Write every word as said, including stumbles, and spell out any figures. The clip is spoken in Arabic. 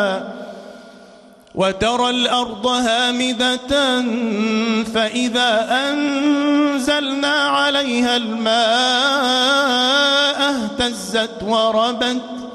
وترى الأرض هامدة فإذا أنزلنا عليها الماء اهتزت وربت